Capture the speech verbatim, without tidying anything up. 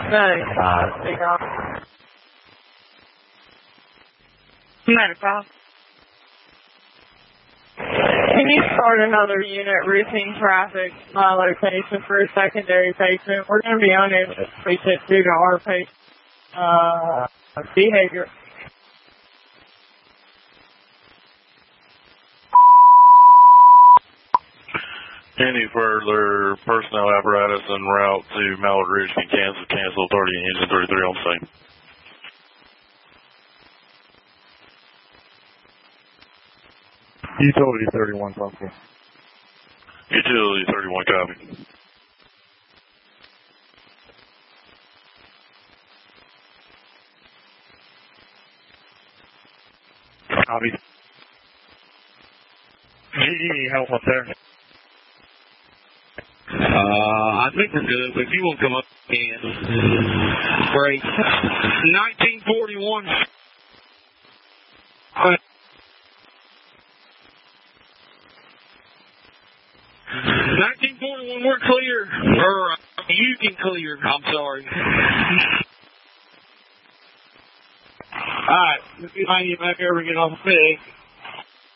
ninety-five. ninety-five. Can you start another unit routing traffic my location for a secondary patient? We're going to be unable to reach it due to our patient uh, behavior. Any further personnel apparatus en route to Mallard Ridge can cancel, cancel thirty, engine thirty-three on scene. Utility thirty-one, copy. Utility thirty-one, copy. Copy. G E, help up there. Uh, I think we're good, but if you want to come up again. Great. nineteen forty-one. Uh, nineteen forty-one, we're clear. Or, uh, you can clear. I'm sorry. Alright, let's see if I can get back over and get off the pig.